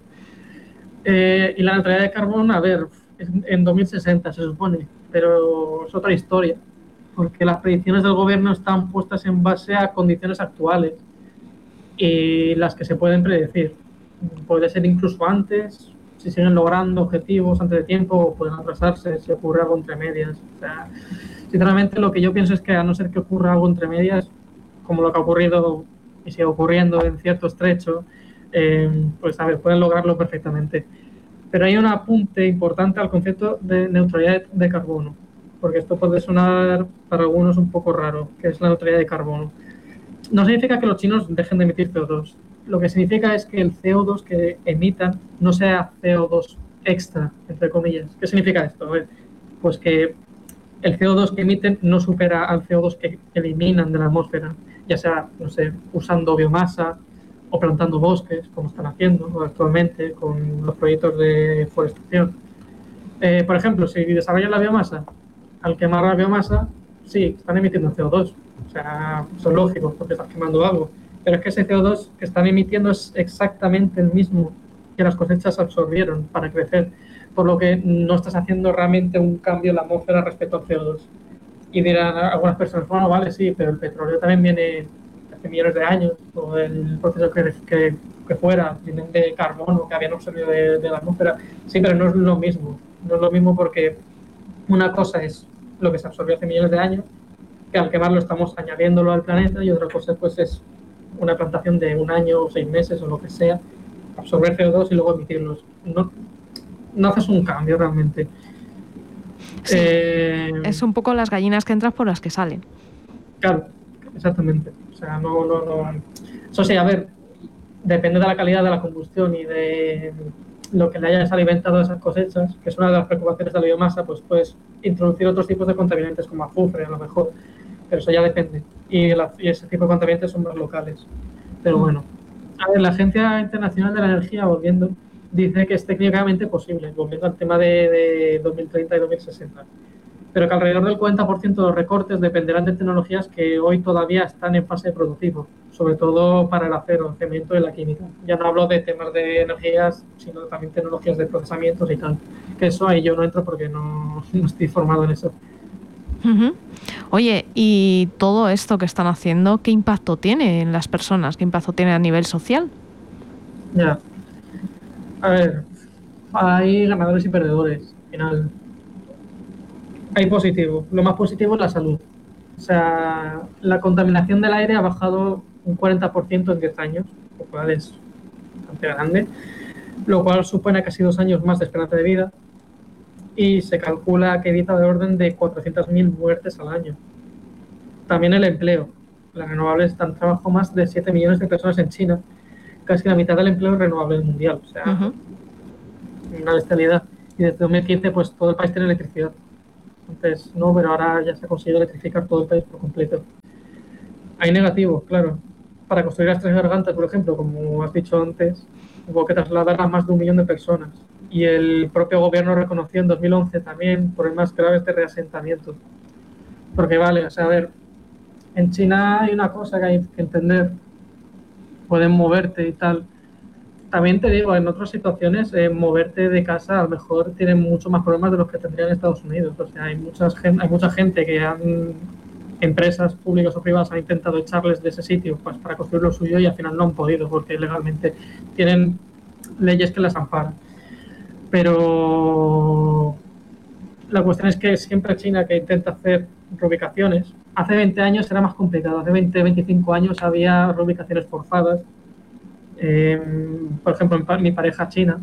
Y la neutralidad de carbón, a ver, en 2060 se supone, pero es otra historia, porque las predicciones del gobierno están puestas en base a condiciones actuales y las que se pueden predecir. Puede ser incluso antes, si siguen logrando objetivos antes de tiempo, o pueden atrasarse si ocurre algo entre medias. O sea, sinceramente, lo que yo pienso es que a no ser que ocurra algo entre medias, como lo que ha ocurrido y sigue ocurriendo en cierto estrecho, pues a ver, pueden lograrlo perfectamente. Pero hay un apunte importante al concepto de neutralidad de carbono, porque esto puede sonar para algunos un poco raro, que es la neutralidad de carbono. No significa que los chinos dejen de emitir CO2. Lo que significa es que el CO2 que emitan no sea CO2 extra, entre comillas. ¿Qué significa esto? Pues que el CO2 que emiten no supera al CO2 que eliminan de la atmósfera, ya sea, no sé, usando biomasa o plantando bosques, como están haciendo actualmente con los proyectos de forestación. Por ejemplo, si desarrollan la biomasa, al quemar la biomasa, sí, están emitiendo CO2. O sea, eso es lógico, porque estás quemando algo. Pero es que ese CO2 que están emitiendo es exactamente el mismo que las cosechas absorbieron para crecer, por lo que no estás haciendo realmente un cambio en la atmósfera respecto al CO2. Y dirán algunas personas, bueno, vale, sí, pero el petróleo también viene hace millones de años, o el proceso que fuera, vienen de carbono que habían absorbido de la atmósfera. Sí, pero no es lo mismo. No es lo mismo porque una cosa es lo que se absorbió hace millones de años, que al quemarlo estamos añadiéndolo al planeta, y otra cosa pues es una plantación de 1 año o 6 meses o lo que sea, absorber CO2 y luego emitirlos. No haces un cambio realmente. Sí, es un poco las gallinas que entras por las que salen. Claro, exactamente. O sea, no. Eso sí, a ver, depende de la calidad de la combustión y de lo que le hayas alimentado a esas cosechas, que es una de las preocupaciones de la biomasa, pues puedes introducir otros tipos de contaminantes como azufre, a lo mejor, pero eso ya depende. Y ese tipo de contaminantes son más locales. Pero bueno, a ver, la Agencia Internacional de la Energía, volviendo, dice que es técnicamente posible, volviendo al tema de 2030 y 2060, pero que alrededor del 40% de los recortes dependerán de tecnologías que hoy todavía están en fase de prototipo, sobre todo para el acero, el cemento y la química. Ya no hablo de temas de energías, sino también tecnologías de procesamientos y tal, que eso ahí yo no entro porque no estoy formado en eso. Oye, ¿y todo esto que están haciendo, qué impacto tiene en las personas? ¿Qué impacto tiene a nivel social? Ya. A ver, hay ganadores y perdedores, al final. Hay positivo. Lo más positivo es la salud. O sea, la contaminación del aire ha bajado un 40% en 10 años, lo cual es bastante grande, lo cual supone casi 2 años más de esperanza de vida, y se calcula que evita de orden de 400.000 muertes al año. También el empleo. Las renovables dan trabajo a más de 7 millones de personas en China, casi la mitad del empleo renovable mundial. O sea, una bestialidad. Y desde 2015 pues todo el país tiene electricidad. Antes no, pero ahora ya se ha conseguido electrificar todo el país por completo. Hay negativos, claro. Para construir las tres gargantas, por ejemplo, como has dicho antes, hubo que trasladar a más de 1 millón de personas. Y el propio gobierno reconoció en 2011 también problemas graves de reasentamiento. Porque vale, o sea, a ver, en China hay una cosa que hay que entender. Pueden moverte y tal. También te digo, en otras situaciones, moverte de casa a lo mejor tienen mucho más problemas de los que tendrían en Estados Unidos. O sea, hay mucha gente que empresas públicas o privadas han intentado echarles de ese sitio pues, para construir lo suyo y al final no han podido porque legalmente tienen leyes que las amparan. Pero la cuestión es que siempre China que intenta hacer reubicaciones, hace 20 años era más complicado, hace 20, 25 años había reubicaciones forzadas. Por ejemplo, mi pareja china,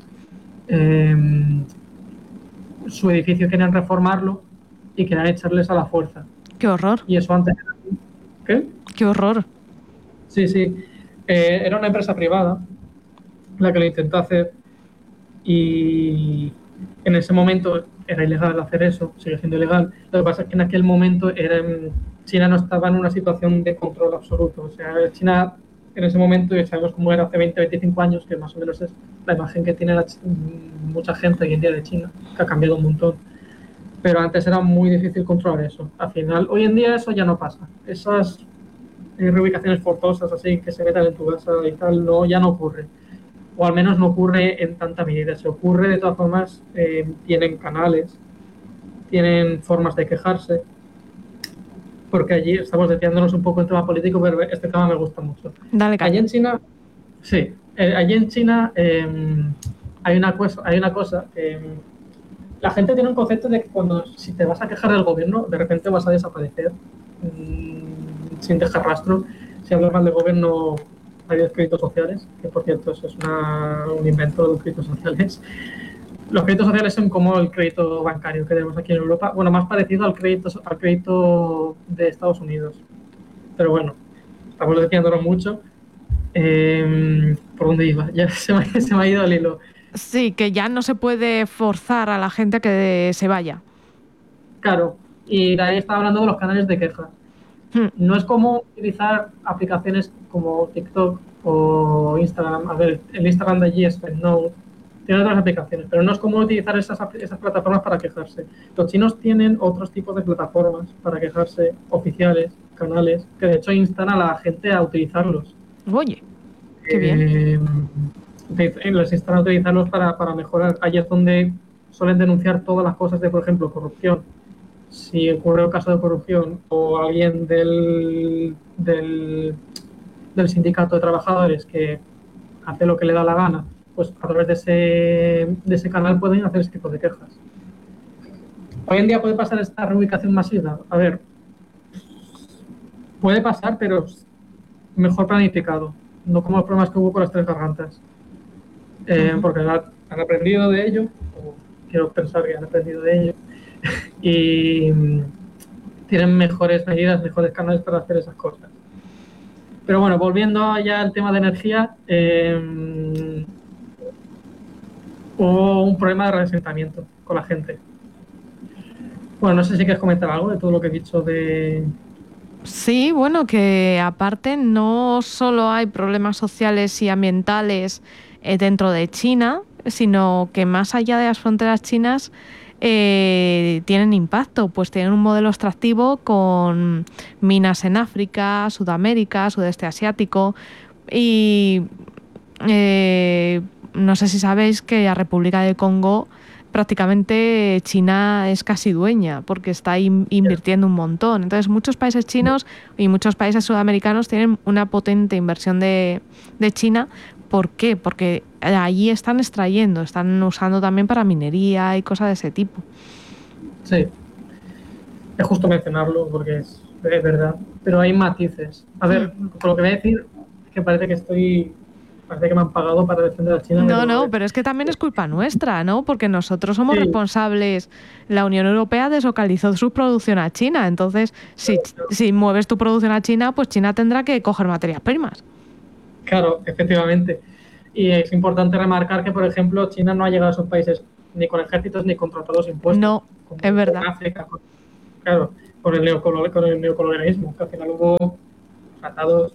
su edificio querían reformarlo y querían echarles a la fuerza. ¡Qué horror! Y eso antes era... ¿Qué? ¡Qué horror! Sí, sí. Era una empresa privada la que lo intentó hacer y en ese momento era ilegal hacer eso, sigue siendo ilegal. Lo que pasa es que en aquel momento China no estaba en una situación de control absoluto. O sea, China en ese momento, y sabemos cómo era hace 20, 25 años, que más o menos es la imagen que tiene mucha gente hoy en día de China, que ha cambiado un montón. Pero antes era muy difícil controlar eso. Al final, hoy en día eso ya no pasa. Esas reubicaciones forzosas así que se metan en tu casa y tal, no, ya no ocurre. O al menos no ocurre en tanta medida. Se ocurre, de todas formas, tienen canales, tienen formas de quejarse, porque allí estamos desviándonos un poco en tema político, pero este tema me gusta mucho. Dale, allí en China, sí, allí en China hay una cosa que la gente tiene un concepto de que si te vas a quejar del gobierno, de repente vas a desaparecer sin dejar rastro. Si hablas mal del gobierno, hay los créditos sociales, que por cierto eso es un invento de los créditos sociales. Los créditos sociales son como el crédito bancario que tenemos aquí en Europa, bueno, más parecido al crédito de Estados Unidos. Pero bueno, estamos desviándonos mucho. ¿Por dónde iba? Ya se me ha ido el hilo. Sí, que ya no se puede forzar a la gente a que se vaya. Claro, y de ahí estaba hablando de los canales de queja. No es como utilizar aplicaciones como TikTok o Instagram. A ver, el Instagram de allí es FedNote, tiene otras aplicaciones, pero no es como utilizar esas plataformas para quejarse. Los chinos tienen otros tipos de plataformas para quejarse, oficiales, canales, que de hecho instan a la gente a utilizarlos. Oye, qué bien. Les instan a utilizarlos para mejorar. Allí es donde suelen denunciar todas las cosas de, por ejemplo, corrupción. Si ocurre un caso de corrupción o alguien del sindicato de trabajadores que hace lo que le da la gana, pues a través de ese canal pueden hacer ese tipo de quejas. Hoy en día puede pasar esta reubicación masiva. A ver, puede pasar, pero mejor planificado, no como los problemas que hubo con las tres gargantas. Porque han aprendido de ello, o quiero pensar que han aprendido de ello, y tienen mejores medidas, mejores canales para hacer esas cosas. Pero bueno, volviendo ya al tema de energía, hubo un problema de reasentamiento con la gente. Bueno, no sé si quieres comentar algo de todo lo que he dicho de... Sí, bueno, que aparte no solo hay problemas sociales y ambientales dentro de China, sino que más allá de las fronteras chinas tienen impacto, pues tienen un modelo extractivo con minas en África, Sudamérica, sudeste asiático y no sé si sabéis que la República del Congo prácticamente China es casi dueña porque está invirtiendo un montón. Entonces muchos países chinos y muchos países sudamericanos tienen una potente inversión de China. ¿Por qué? Porque allí están extrayendo, están usando también para minería y cosas de ese tipo. Sí, es justo mencionarlo porque es verdad, pero hay matices. A ver, por lo que voy a decir, es que parece que me han pagado para defender a China. No, pero es que también es culpa nuestra, ¿no? Porque nosotros somos responsables. La Unión Europea deslocalizó su producción a China. Entonces, si mueves tu producción a China, pues China tendrá que coger materias primas. Claro, efectivamente. Y es importante remarcar que, por ejemplo, China no ha llegado a esos países ni con ejércitos ni con tratados impuestos. No, como es verdad. en África, claro, con el neocolonialismo, que al final hubo tratados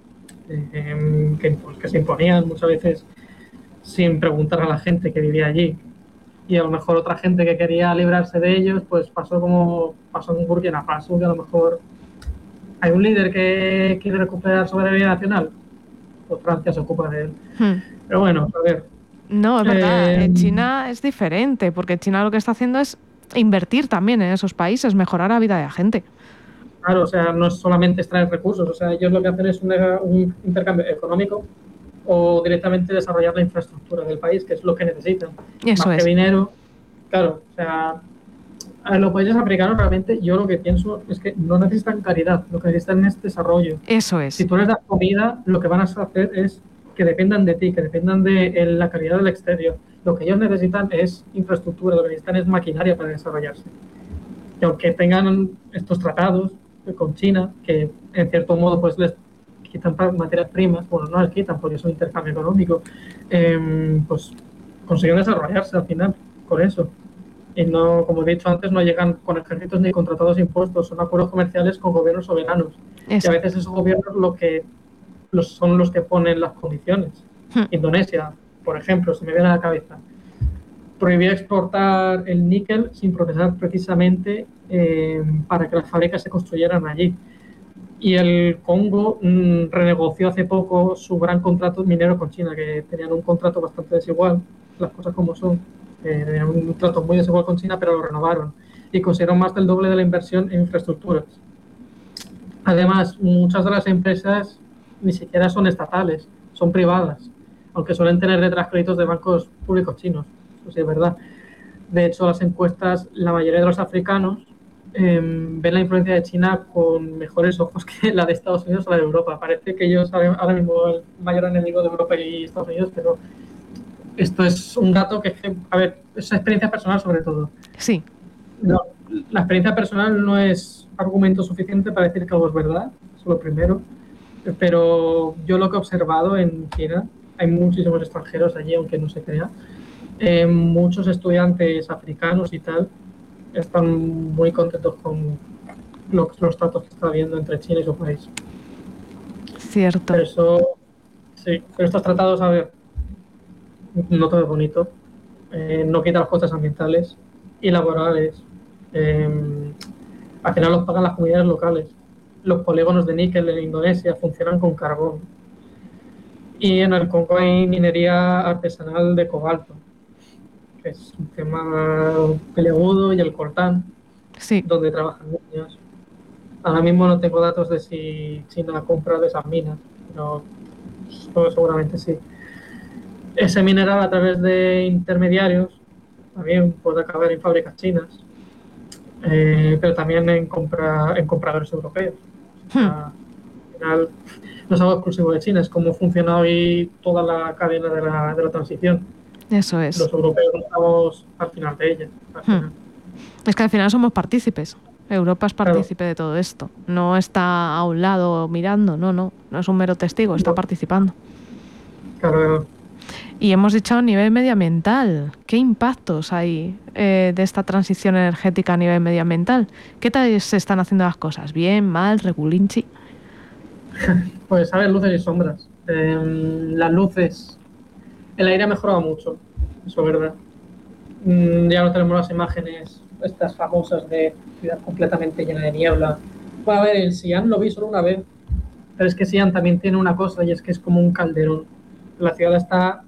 que se imponían muchas veces sin preguntar a la gente que vivía allí. Y a lo mejor otra gente que quería librarse de ellos, pues pasó como pasó en Burkina Faso, que a lo mejor hay un líder que quiere recuperar soberanía nacional, pues Francia se ocupa de él. Pero bueno, a ver. No, es verdad. En China es diferente, porque China lo que está haciendo es invertir también en esos países, mejorar la vida de la gente. Claro, o sea, no es solamente extraer recursos, o sea, ellos lo que hacen es un intercambio económico o directamente desarrollar la infraestructura del país, que es lo que necesitan. Eso Más es. que dinero, claro, o sea, a los países africanos realmente yo lo que pienso es que no necesitan caridad, lo que necesitan es desarrollo. Eso es. Si tú les das comida, lo que van a hacer es que dependan de ti, que dependan de la calidad del exterior. Lo que ellos necesitan es infraestructura, lo que necesitan es maquinaria para desarrollarse. Y aunque tengan estos tratados con China, que en cierto modo pues les quitan materias primas, bueno, no les quitan porque es un intercambio económico, pues consiguen desarrollarse al final con eso. Y no, como he dicho antes, no llegan con ejércitos ni con tratados impuestos, son acuerdos comerciales con gobiernos soberanos. Eso. Y a veces esos gobiernos son los que ponen las condiciones. Indonesia, por ejemplo, se me viene a la cabeza, prohibía exportar el níquel sin procesar precisamente para que las fábricas se construyeran allí. Y el Congo renegoció hace poco su gran contrato minero con China, que tenían un contrato bastante desigual, las cosas como son. Tenían un trato muy desigual con China, pero lo renovaron y consiguieron más del doble de la inversión en infraestructuras. Además, muchas de las empresas ni siquiera son estatales, son privadas, aunque suelen tener detrás créditos de bancos públicos chinos. Eso sí es verdad. De hecho, las encuestas, la mayoría de los africanos ven la influencia de China con mejores ojos que la de Estados Unidos o la de Europa. Parece que ellos ahora mismo el mayor enemigo de Europa y Estados Unidos, pero esto es un dato que, a ver, es experiencia personal sobre todo. Sí. No, la experiencia personal no es argumento suficiente para decir que algo es verdad, eso es lo primero. Pero yo lo que he observado en China, hay muchísimos extranjeros allí, aunque no se crea, muchos estudiantes africanos y tal están muy contentos con los tratos que está habiendo entre China y su país. Cierto. Pero eso, sí, pero estos tratados, a ver, no todo es bonito, no quita los costes ambientales y laborales. Al final los pagan las comunidades locales. Los polígonos de níquel en Indonesia funcionan con carbón. Y en el Congo hay minería artesanal de cobalto, que es un tema peleagudo, y el coltán, sí, donde trabajan niños. Ahora mismo no tengo datos de si China compra de esas minas, pero seguramente sí. Ese mineral a través de intermediarios también puede acabar en fábricas chinas, pero también en compradores europeos. O sea, al final no es algo exclusivo de China, es como funciona hoy toda la cadena de la transición. Eso es. Los europeos no estamos al final de ella. Es que al final somos partícipes. Europa es partícipe de todo esto. No está a un lado mirando, no es un mero testigo, está participando. Claro. Y hemos dicho a nivel medioambiental. ¿Qué impactos hay de esta transición energética a nivel medioambiental? ¿Qué tal se están haciendo las cosas? ¿Bien, mal, regulinchi? Pues a ver, luces y sombras. Las luces, el aire ha mejorado mucho, eso es verdad. Ya no tenemos las imágenes estas famosas de ciudad completamente llena de niebla. Bueno, a ver, el Xi'an lo vi solo una vez, pero es que Xi'an también tiene una cosa, y es que es como un calderón. La ciudad está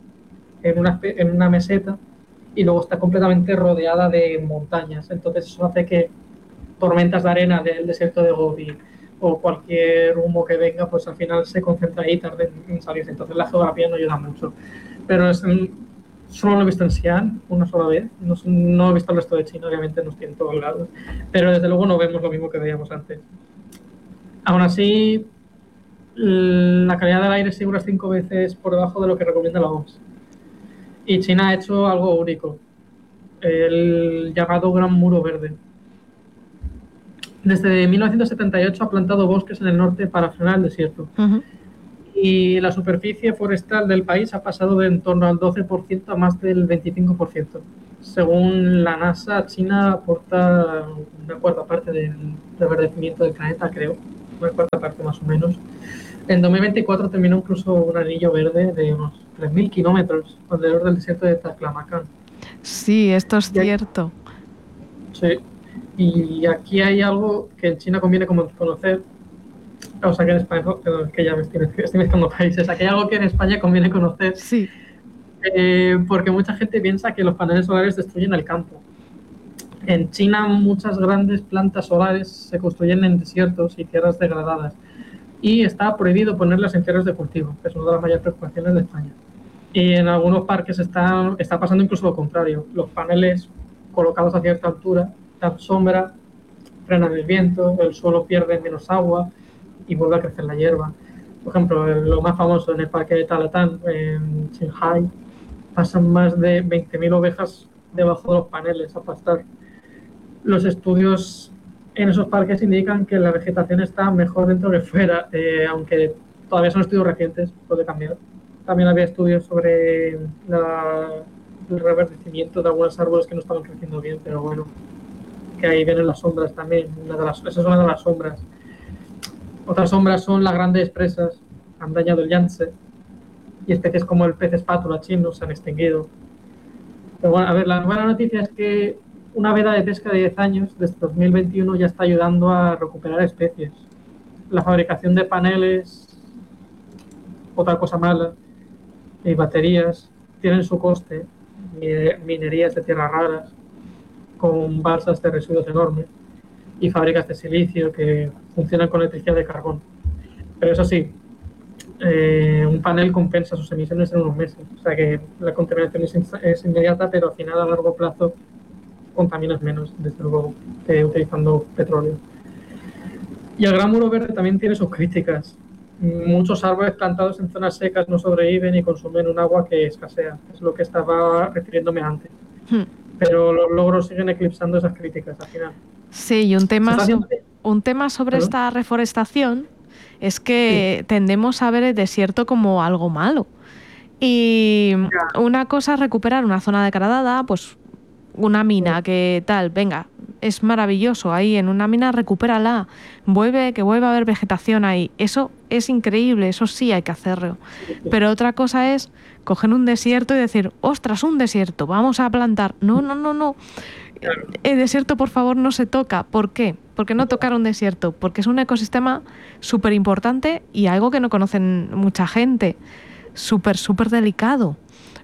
en una meseta y luego está completamente rodeada de montañas, entonces eso hace que tormentas de arena del desierto de Gobi o cualquier humo que venga, pues al final se concentra ahí y tarda en salirse. Entonces la geografía no ayuda mucho. Pero solo lo he visto en Xi'an una sola vez. No he visto el resto de China, obviamente no estoy en todos lados. Pero desde luego no vemos lo mismo que veíamos antes. Aún así, la calidad del aire sigue unas 5 veces por debajo de lo que recomienda la OMS. Y China ha hecho algo único, el llamado Gran Muro Verde. Desde 1978 ha plantado bosques en el norte para frenar el desierto. y la superficie forestal del país ha pasado de en torno al 12% a más del 25%. Según la NASA, China aporta una cuarta parte del reverdecimiento del planeta, creo, una cuarta parte más o menos. En 2024 terminó incluso un anillo verde de unos 3.000 kilómetros alrededor del desierto de Taklamakan. Sí, esto es cierto. Sí, y aquí hay algo que en China conviene conocer. O sea, que en España, perdón, que ya me estoy mezclando países. Aquí hay algo que en España conviene conocer. Sí. Porque mucha gente piensa que los paneles solares destruyen el campo. En China, muchas grandes plantas solares se construyen en desiertos y tierras degradadas. Y está prohibido ponerlas en tierras de cultivo, que es una de las mayores preocupaciones de España. Y en algunos parques está pasando incluso lo contrario. Los paneles colocados a cierta altura dan sombra, frenan el viento, el suelo pierde menos agua y vuelve a crecer la hierba. Por ejemplo, lo más famoso en el parque de Talatán, en Shanghai, pasan más de 20.000 ovejas debajo de los paneles a pastar. Los estudios en esos parques indican que la vegetación está mejor dentro que fuera, aunque todavía son estudios recientes, puede cambiar. También había estudios sobre el reverdecimiento de algunos árboles que no estaban creciendo bien, pero bueno, que ahí vienen las sombras también. Esa es una de las sombras. Otras sombras son las grandes presas, han dañado el Yangtze, y especies como el pez espátula chino se han extinguido. Pero bueno, a ver, la buena noticia es que una veda de pesca de 10 años, desde 2021, ya está ayudando a recuperar especies. La fabricación de paneles, otra cosa mala, y baterías, tienen su coste, minerías de tierras raras, con balsas de residuos enormes, y fábricas de silicio que funcionan con electricidad de carbón. Pero eso sí, un panel compensa sus emisiones en unos meses. O sea que la contaminación es inmediata, pero al final a largo plazo contaminas menos, desde luego, que utilizando petróleo. Y el Gran Muro Verde también tiene sus críticas. Muchos árboles plantados en zonas secas no sobreviven y consumen un agua que escasea. Es lo que estaba refiriéndome antes. Pero los logros siguen eclipsando esas críticas al final. Sí, y un tema sobre esta reforestación es que tendemos a ver el desierto como algo malo. Y una cosa es recuperar una zona degradada, pues una mina que tal, venga, es maravilloso ahí en una mina, recupérala, que vuelva a haber vegetación ahí. Eso es increíble, eso sí hay que hacerlo. Pero otra cosa es coger un desierto y decir, ostras, un desierto, vamos a plantar. No. El desierto, por favor, no se toca. ¿Por qué? ¿Por qué no tocar un desierto? Porque es un ecosistema súper importante y algo que no conocen mucha gente. Súper delicado.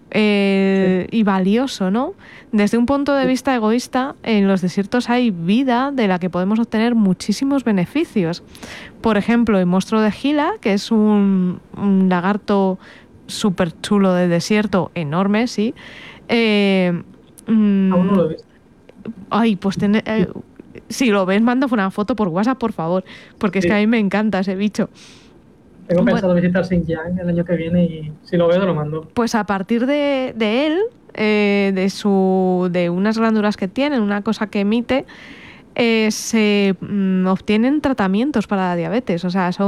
Y valioso, ¿no? Desde un punto de vista egoísta, en los desiertos hay vida de la que podemos obtener muchísimos beneficios. Por ejemplo, el monstruo de Gila, que es un lagarto súper chulo de desierto, enorme, sí. Aún no lo he visto. Ay, pues si lo ves, manda una foto por WhatsApp, por favor, porque es que a mí me encanta ese bicho. Tengo pensado visitar Xinjiang el año que viene y si lo veo, te lo mando. Pues a partir de él, de unas glándulas que tiene, una cosa que emite, se obtienen tratamientos para la diabetes. O sea,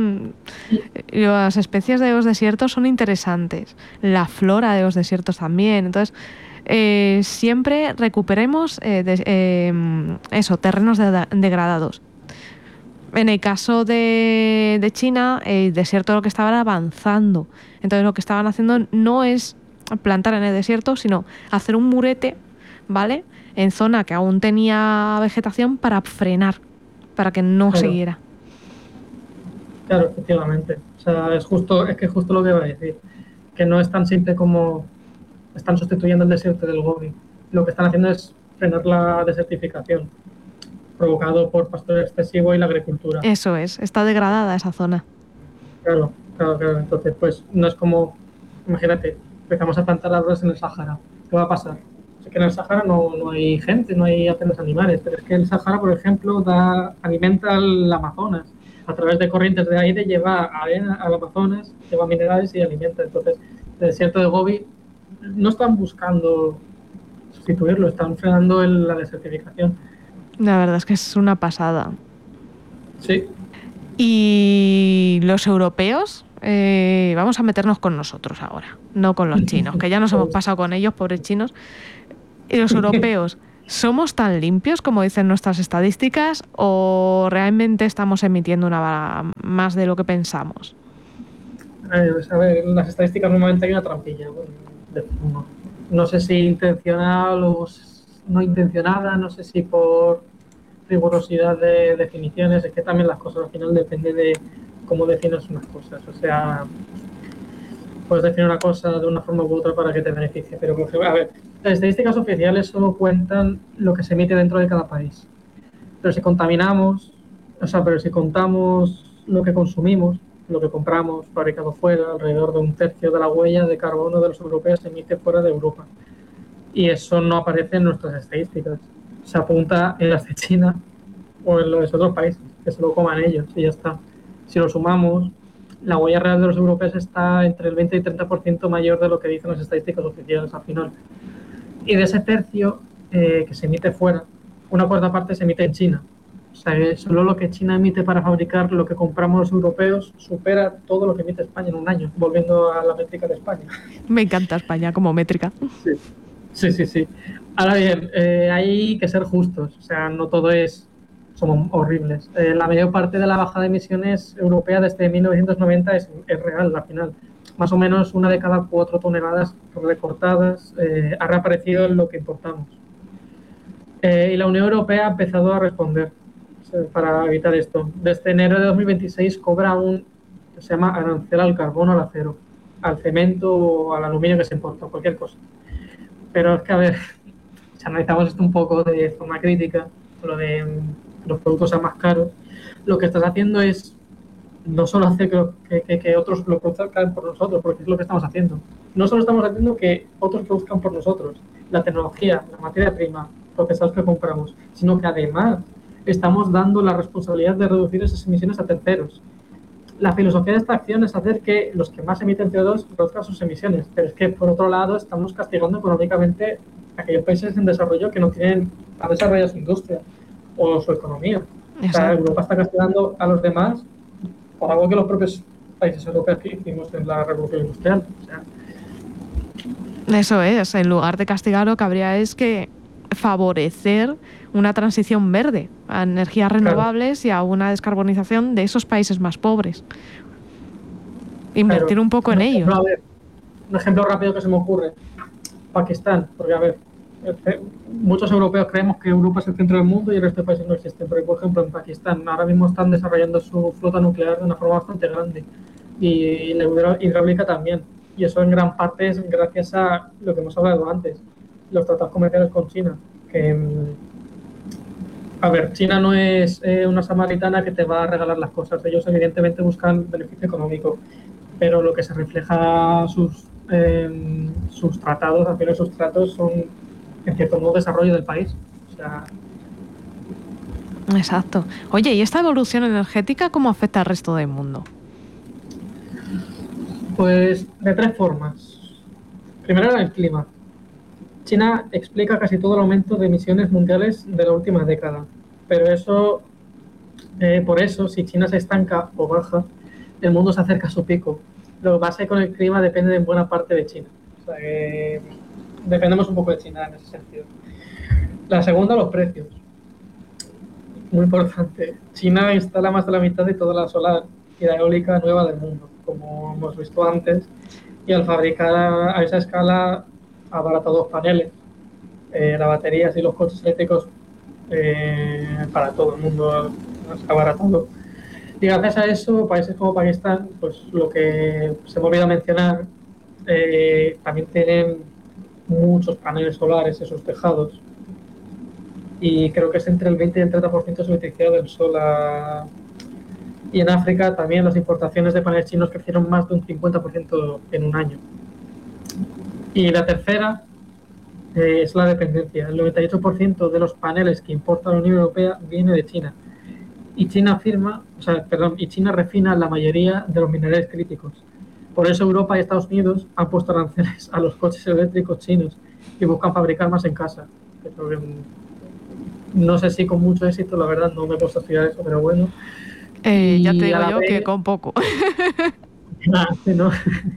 las especies de los desiertos son interesantes. La flora de los desiertos también. Entonces, siempre recuperemos terrenos degradados. En el caso de China, el desierto lo que estaba era avanzando. Entonces lo que estaban haciendo no es plantar en el desierto, sino hacer un murete, ¿vale?, en zona que aún tenía vegetación para frenar, para que no siguiera. Claro, efectivamente. O sea, es que justo lo que iba a decir. Que no es tan simple como están sustituyendo el desierto del Gobi. Lo que están haciendo es frenar la desertificación, provocado por pastoreo excesivo y la agricultura. Eso es, está degradada esa zona. Claro. Entonces, pues no es como, imagínate, empezamos a plantar árboles en el Sahara. ¿Qué va a pasar? Es que en el Sahara no hay gente, no hay apenas animales, pero es que el Sahara, por ejemplo, alimenta al Amazonas. A través de corrientes de aire lleva arena al Amazonas, lleva minerales y alimenta. Entonces, el desierto de Gobi no están buscando sustituirlo, están frenando la desertificación. La verdad es que es una pasada. Sí. ¿Y los europeos vamos a meternos con nosotros ahora, no con los chinos, que ya nos hemos pasado con ellos, pobres chinos. ¿Y los europeos, somos tan limpios como dicen nuestras estadísticas o realmente estamos emitiendo más de lo que pensamos? A ver, en las estadísticas normalmente hay una trampilla. No sé si intencional o no intencionada, no sé si por rigurosidad de definiciones, es que también las cosas al final depende de cómo defines unas cosas. O sea, puedes definir una cosa de una forma u otra para que te beneficie, pero a ver, las estadísticas oficiales solo cuentan lo que se emite dentro de cada país. Pero si pero si contamos lo que consumimos, lo que compramos fabricado fuera, alrededor de un tercio de la huella de carbono de los europeos se emite fuera de Europa. Y eso no aparece en nuestras estadísticas. Se apunta en las de China o en los otros países, que se lo coman ellos y ya está. Si lo sumamos, la huella real de los europeos está entre el 20 y 30% mayor de lo que dicen las estadísticas oficiales al final. Y de ese tercio que se emite fuera, una cuarta parte se emite en China. O sea, solo lo que China emite para fabricar lo que compramos los europeos supera todo lo que emite España en un año, volviendo a la métrica de España. Me encanta España como métrica. Sí. Ahora bien, hay que ser justos. O sea, no todo somos horribles. La mayor parte de la bajada de emisiones europea desde 1990 es real, al final. Más o menos 1 de cada 4 toneladas recortadas ha reaparecido en lo que importamos. Y la Unión Europea ha empezado a responder para evitar esto. Desde enero de 2026 cobra que se llama arancel al carbono, al acero, al cemento o al aluminio que se importa, cualquier cosa. Pero es que, a ver, si analizamos esto un poco de forma crítica, lo de que los productos sean más caros, lo que estás haciendo es no solo hacer que otros lo produzcan por nosotros, porque es lo que estamos haciendo. No solo estamos haciendo que otros produzcan por nosotros, la tecnología, la materia prima, procesados que compramos, sino que además estamos dando la responsabilidad de reducir esas emisiones a terceros. La filosofía de esta acción es hacer que los que más emiten CO2 reduzcan sus emisiones, pero es que, por otro lado, estamos castigando económicamente a aquellos países en desarrollo que no tienen tan desarrollada su industria o su economía. O sea, Europa está castigando a los demás por algo que los propios países europeos que hicimos en la revolución industrial. O sea, eso es, en lugar de castigar lo que habría es que favorecer una transición verde a energías renovables y a una descarbonización de esos países más pobres. Invertir un poco en ellos. A ver, un ejemplo rápido que se me ocurre. Pakistán, porque a ver, muchos europeos creemos que Europa es el centro del mundo y el resto de países no existen, pero por ejemplo en Pakistán ahora mismo están desarrollando su flota nuclear de una forma bastante grande y la hidráulica también, y eso en gran parte es gracias a lo que hemos hablado antes, los tratados comerciales con China, que a ver, China no es una samaritana que te va a regalar las cosas, ellos evidentemente buscan beneficio económico, pero lo que se refleja sus tratados, al final sus tratos son en cierto modo desarrollo del país. O sea, exacto. Oye, ¿y esta evolución energética cómo afecta al resto del mundo? Pues de 3 formas. Primero, el clima. China explica casi todo el aumento de emisiones mundiales de la última década, pero por eso, si China se estanca o baja, el mundo se acerca a su pico. Lo que pasa con el clima depende en buena parte de China. O sea que dependemos un poco de China en ese sentido. La segunda, los precios. Muy importante. China instala más de la mitad de toda la solar y la eólica nueva del mundo, como hemos visto antes, y al fabricar a esa escala abarata 2 paneles, las baterías y los coches eléctricos para todo el mundo abaratado. Y gracias a eso, países como Pakistán, pues lo que se me olvidó mencionar, también tienen muchos paneles solares en sus tejados. Y creo que es entre el 20 y el 30% su electricidad del sol. Y en África también las importaciones de paneles chinos crecieron más de un 50% en un año. Y la tercera es la dependencia. El 98% de los paneles que importa la Unión Europea viene de China. Y China refina la mayoría de los minerales críticos. Por eso Europa y Estados Unidos han puesto aranceles a los coches eléctricos chinos y buscan fabricar más en casa. No sé si con mucho éxito, la verdad, no me he puesto a estudiar eso, pero bueno. Ya te digo yo que con poco. ¿no?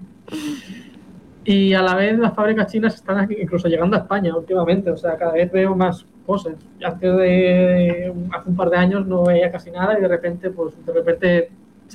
Y a la vez las fábricas chinas están aquí, incluso llegando a España últimamente, o sea, cada vez veo más cosas. Hace un par de años no veía casi nada y de repente